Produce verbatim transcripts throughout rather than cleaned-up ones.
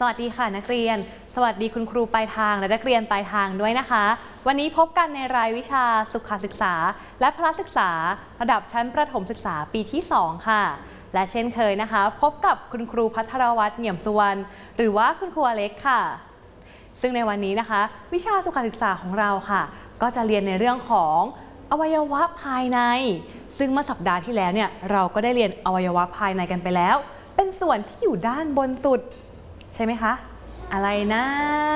วัสดีค่ะนักเรียนสวัสดีคุณครูปลายทางและนักเรียนปลายทางด้วยนะคะวันนี้พบกันในรายวิชาสุขศึกษาและพละศึกษาระดับชั้นประถมศึกษาปีที่สองค่ะและเช่นเคยนะคะพบกับคุณครูพัทรวัฒน์เหยี่ยมสุวรรณหรือว่าคุณครูอเล็กค่ะซึ่งในวันนี้นะคะวิชาสุขศึกษาของเราค่ะก็จะเรียนในเรื่องของอวัยวะภายในซึ่งเมื่อสัปดาห์ที่แล้วเนี่ยเราก็ได้เรียนอวัยวะภายในกันไปแล้วเป็นส่วนที่อยู่ด้านบนสุดใช่ไหมคะอะไรนะ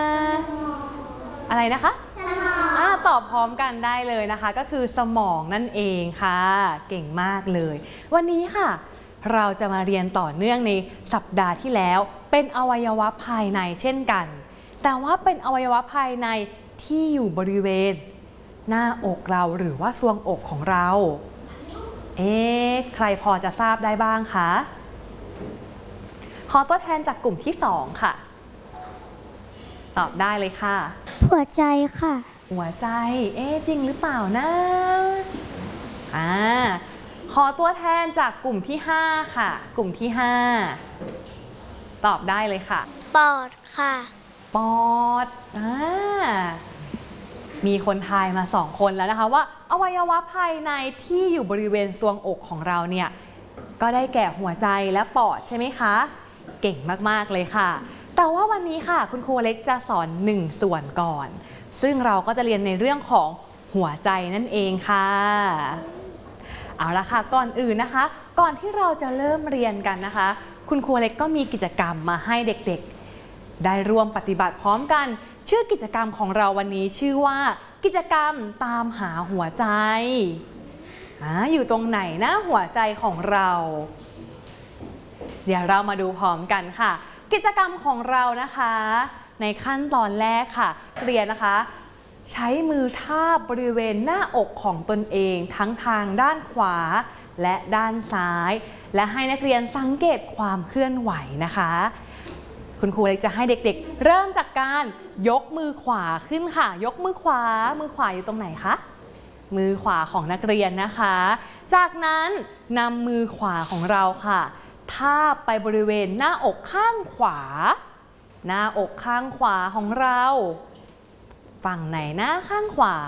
อะไรนะคะอ่าตอบพร้อมกันได้เลยนะคะก็คือสมองนั่นเองค่ะเก่งมากเลยวันนี้ค่ะเราจะมาเรียนต่อเนื่องในสัปดาห์ที่แล้วเป็นอวัยวะภายในเช่นกันแต่ว่าเป็นอวัยวะภายในที่อยู่บริเวณหน้าอกเราหรือว่าทรวงอกของเราเอ๊ะใครพอจะทราบได้บ้างคะขอตัวแทนจากกลุ่มที่สองค่ะตอบได้เลยค่ะหัวใจค่ะหัวใจเอ๊ะจริงหรือเปล่านะอ่าขอตัวแทนจากกลุ่มที่ห้าค่ะกลุ่มที่ห้าตอบได้เลยค่ะปอดค่ะปอดอ่ามีคนทายมาสองคนแล้วนะคะว่าอวัยวะภายในที่อยู่บริเวณทรวงอกของเราเนี่ยก็ได้แก่หัวใจและปอดใช่ไหมคะเก่งมากๆเลยค่ะแต่ว่าวันนี้ค่ะคุณครูเล็กจะสอนหนึ่งส่วนก่อนซึ่งเราก็จะเรียนในเรื่องของหัวใจนั่นเองค่ะเอาละค่ะก่อนอื่นนะคะก่อนที่เราจะเริ่มเรียนกันนะคะคุณครูเล็กก็มีกิจกรรมมาให้เด็กๆได้ร่วมปฏิบัติพร้อมกันชื่อกิจกรรมของเราวันนี้ชื่อว่ากิจกรรมตามหาหัวใจอ่าอยู่ตรงไหนนะหัวใจของเราเดี๋ยวเรามาดูพร้อมกันค่ะกิจกรรมของเรานะคะในขั้นตอนแรกค่ะเรียนนะคะใช้มือทาบบริเวณหน้าอกของตนเองทั้งทางด้านขวาและด้านซ้ายและให้นักเรียนสังเกตความเคลื่อนไหวนะคะคุณครูเล็กจะให้เด็กๆเริ่มจากการยกมือขวาขึ้นค่ะยกมือขวามือขวาอยู่ตรงไหนคะมือขวาของนักเรียนนะคะจากนั้นนำมือขวาของเราค่ะทาบไปบริเวณหน้าอกข้างขวาหน้าอกข้างขวาของเราฝั่งไหนหน้าข้างขวา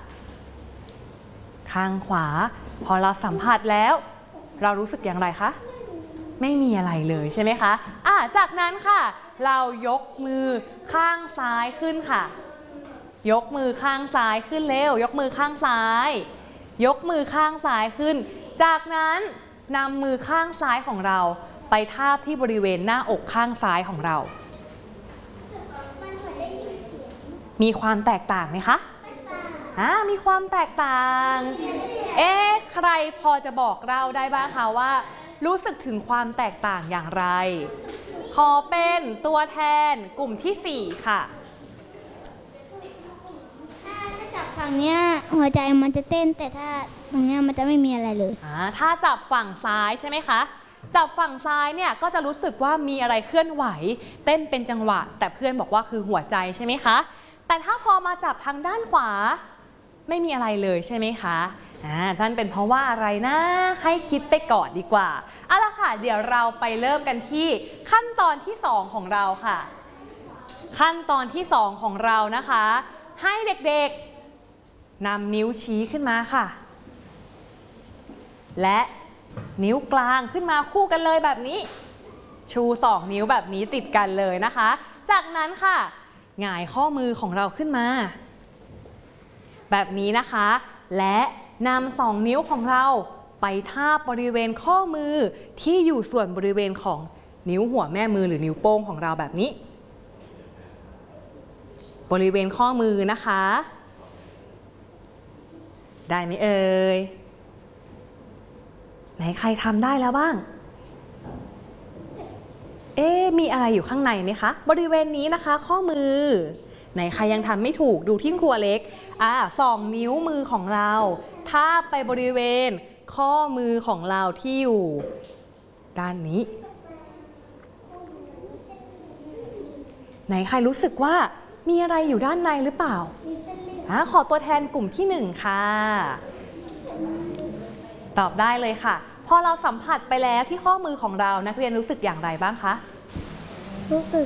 ข้างขวาพอเราสัมผัสแล้วเรารู้สึกอย่างไรคะไม่มีอะไรเลยใช่ไหมคะอ่ะจากนั้นค่ะเรายกมือข้างซ้ายขึ้นค่ะยกมือข้างซ้ายขึ้นเร็วยกมือข้างซ้ายยกมือข้างซ้ายขึ้นจากนั้นนำมือข้างซ้ายของเราไปทาบที่บริเวณหน้าอกข้างซ้ายของเรามีความแตกต่างไหมคะอ่ามีความแตกต่างเอ๊ะใครพอจะบอกเราได้บ้างคะว่ารู้สึกถึงความแตกต่างอย่างไรขอเป็นตัวแทนกลุ่มที่สี่ค่ะถ้าจับฝั่งเนี้ยหัวใจมันจะเต้นแต่ถ้าตรงเนี้ยมันจะไม่มีอะไรเลยอ่าถ้าจับฝั่งซ้ายใช่ไหมคะจับฝั่งซ้ายเนี่ยก็จะรู้สึกว่ามีอะไรเคลื่อนไหวเต้นเป็นจังหวะแต่เพื่อนบอกว่าคือหัวใจใช่ไหมคะแต่ถ้าพอมาจับทางด้านขวาไม่มีอะไรเลยใช่ไหมคะอ่าท่านเป็นเพราะว่าอะไรนะให้คิดไปก่อนดีกว่าเอาล่ะค่ะเดี๋ยวเราไปเริ่มกันที่ขั้นตอนที่สองของเราค่ะขั้นตอนที่สองของเรานะคะให้เด็กๆนำนิ้วชี้ขึ้นมาค่ะและนิ้วกลางขึ้นมาคู่กันเลยแบบนี้ชูสองนิ้วแบบนี้ติดกันเลยนะคะจากนั้นค่ะหงายข้อมือของเราขึ้นมาแบบนี้นะคะและนำสองนิ้วของเราไปทาบบริเวณข้อมือที่อยู่ส่วนบริเวณของนิ้วหัวแม่มือหรือนิ้วโป้งของเราแบบนี้บริเวณข้อมือนะคะได้ไหมเอ่ยไหนใครทำได้แล้วบ้างเอ๊ะมีอะไรอยู่ข้างในไหมคะบริเวณนี้นะคะข้อมือไหนใครยังทำไม่ถูกดูที่ครัวเล็กอ่าสองนิ้วมือของเราทาบไปบริเวณข้อมือของเราที่อยู่ด้านนี้ไหนใครรู้สึกว่ามีอะไรอยู่ด้านในหรือเปล่าอ่าขอตัวแทนกลุ่มที่หนึ่งค่ะตอบได้เลยค่ะพอเราสัมผัสไปแล้วที่ข้อมือของเรานักเรียนรู้สึกอย่างไรบ้างคะรู้สึก